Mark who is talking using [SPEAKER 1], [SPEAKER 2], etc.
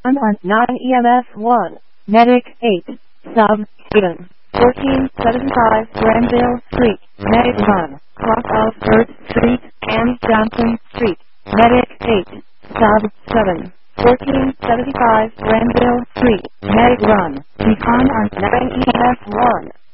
[SPEAKER 1] I'm on 9 EMS 1. Medic 8. Sub 7. 1475 Granville Street. Medic 1. Cross of Earth Street and Johnson Street. Medic 8. Sub 7. 1475 Granville Street. Medic 1. Recon on 9 EMS 1.